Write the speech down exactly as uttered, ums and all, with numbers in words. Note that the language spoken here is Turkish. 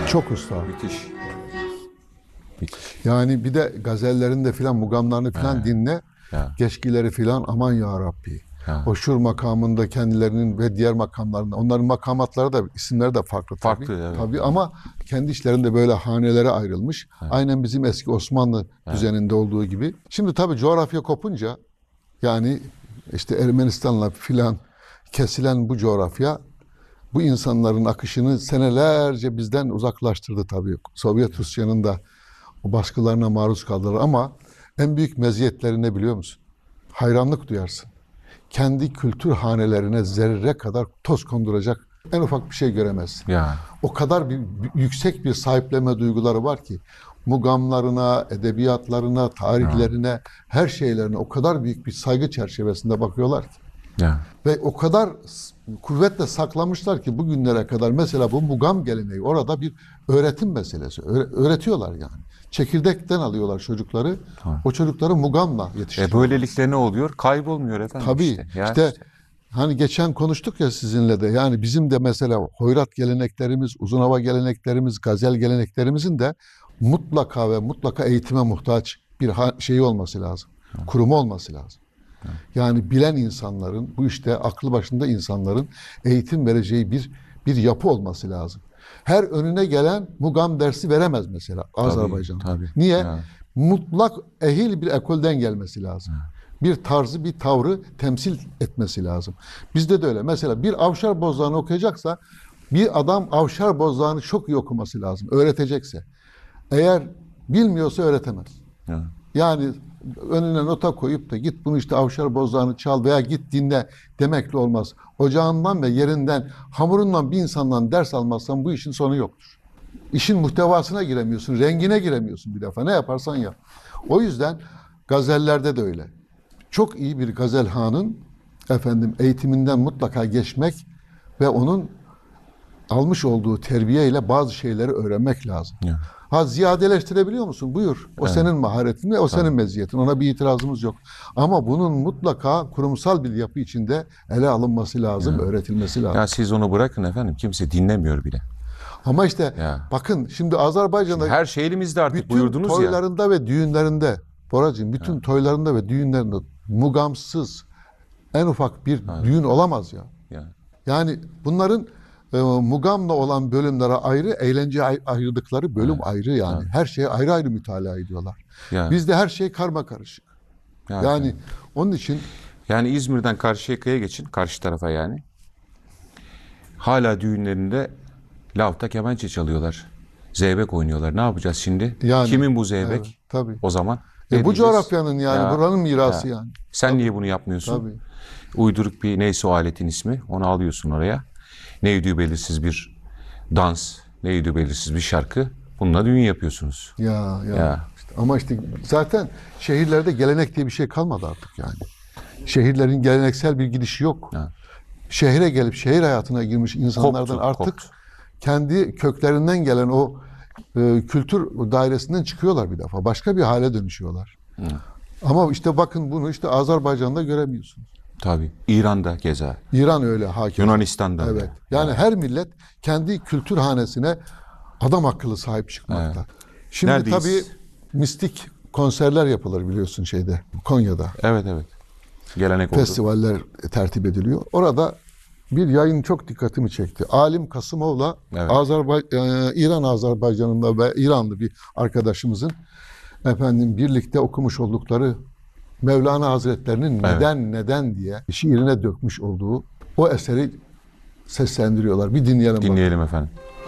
Çok usta. Müthiş. Müthiş. Yani bir de gazellerinde filan, mugamlarını filan He. dinle. Ya. Geçkileri filan, aman ya Rabbi. Ha. O şur makamında kendilerinin ve diğer makamlarında, onların makamatları da, isimleri de farklı tabii. Farklı, evet. Tabii ama kendi işlerinde böyle hanelere ayrılmış. Evet. Aynen bizim eski Osmanlı Evet. düzeninde olduğu gibi. Şimdi tabii coğrafya kopunca, yani işte Ermenistan'la filan kesilen bu coğrafya, bu insanların akışını senelerce bizden uzaklaştırdı tabii. Sovyet Rusya'nın da o baskılarına maruz kaldılar ama en büyük meziyetleri ne biliyor musun? Hayranlık duyarsın. Kendi kültür hanelerine zerre kadar toz konduracak en ufak bir şey göremezsin. Ya. O kadar bir, bir yüksek bir sahiplenme duyguları var ki mugamlarına, edebiyatlarına, tarihlerine, ya. her şeylerine o kadar büyük bir saygı çerçevesinde bakıyorlar ki. Ya. Ve o kadar kuvvetle saklamışlar ki bugünlere kadar mesela bu mugam geleneği orada bir öğretim meselesi. Öğre- öğretiyorlar yani. Çekirdekten alıyorlar çocukları. Tamam. O çocukları mugamla E yetiştiriyorlar. böylelikle ne oluyor? Kaybolmuyor efendim. Tabii işte. Ya işte, işte. hani geçen konuştuk ya sizinle de, yani bizim de mesela hoyrat geleneklerimiz, uzun hava geleneklerimiz, gazel geleneklerimizin de mutlaka ve mutlaka eğitime muhtaç bir ha- şeyi olması lazım. Hı. Kurumu olması lazım. Hı. Yani bilen insanların, bu işte aklı başında insanların eğitim vereceği bir bir yapı olması lazım. Her önüne gelen mugam dersi veremez mesela Azerbaycan'da. Tabii, Niye? ya. Mutlak ehil bir ekolden gelmesi lazım. Hı. Bir tarzı, bir tavrı temsil etmesi lazım. Bizde de öyle. Mesela bir Avşar Bozdağı'nı okuyacaksa bir adam Avşar Bozdağı'nı çok iyi okuması lazım. Öğretecekse. Eğer bilmiyorsa öğretemez. Ya. Yani önüne nota koyup da git bunu işte Avşar Bozdağı'nı çal veya git dinle demekle olmaz. Ocağından ve yerinden, hamurundan bir insandan ders almazsan bu işin sonu yoktur. İşin muhtevasına giremiyorsun, rengine giremiyorsun bir defa. Ne yaparsan yap. O yüzden gazellerde de öyle. Çok iyi bir gazelhanın efendim eğitiminden mutlaka geçmek ve onun almış olduğu terbiyeyle bazı şeyleri öğrenmek lazım. Ya. Ha, ziyadeleştirebiliyor musun? Buyur. O Evet. senin maharetin ve o Tabii. senin meziyetin. Ona bir itirazımız yok. Ama bunun mutlaka kurumsal bir yapı içinde ele alınması lazım, Ya. öğretilmesi lazım. Ya siz onu bırakın efendim. Kimse dinlemiyor bile. Ama işte Ya. bakın şimdi Azerbaycan'da Her şey elimizde artık, bütün buyurdunuz ya. toylarında ve düğünlerinde, Boracığım, bütün Evet. toylarında ve düğünlerinde mugamsız en ufak bir Evet. düğün olamaz ya. Ya. Yani bunların e, mugamla olan bölümlere ayrı, eğlence ay- ayırdıkları bölüm Evet. ayrı yani. Evet. Her şeye ayrı ayrı mütalaa ediyorlar. Ya. Bizde her şey karma karışık. Ya Yani efendim. onun için Yani İzmir'den Karşıyaka'ya geçin, karşı tarafa yani. Hala düğünlerinde lavta kemençe çalıyorlar. Zeybek oynuyorlar. Ne yapacağız şimdi? yani Kimin bu zeybek? evet, tabii. O zaman E, ne bu diyeceğiz? coğrafyanın yani Ya, buranın mirası ya. yani. Sen Tabii. niye bunu yapmıyorsun? Tabii. Uyduruk bir neyse o aletin ismi. Onu alıyorsun oraya. Neydi belirsiz bir dans, neydi belirsiz bir şarkı. Bununla düğün yapıyorsunuz. Ya ya. Ya. İşte, ama işte zaten şehirlerde gelenek diye bir şey kalmadı artık yani. Şehirlerin geleneksel bir gidişi yok. Ya. Şehre gelip şehir hayatına girmiş insanlardan Koptu, artık koptu. kendi köklerinden gelen o e, kültür dairesinden çıkıyorlar bir defa. Başka bir hale dönüşüyorlar. Hı. Ama işte bakın bunu işte Azerbaycan'da göremiyorsunuz. Tabii. İran'da keza. İran öyle hakim. Yunanistan'da öyle. Evet. Yani her millet kendi kültür hanesine adam akıllı sahip çıkmakta. Evet. Şimdi Neredeyiz? tabii mistik konserler yapılır biliyorsun şeyde, Konya'da. Evet evet. Gelenek oldu. Festivaller tertip ediliyor. Orada bir yayın çok dikkatimi çekti. Alim Kasımov'la Evet. Azerbay e, İran Azerbaycan'ında ve İranlı bir arkadaşımızın efendim birlikte okumuş oldukları Mevlana Hazretlerinin Evet. neden neden diye şiirine dökmüş olduğu o eseri seslendiriyorlar. Bir dinleyelim bakalım. Dinleyelim efendim.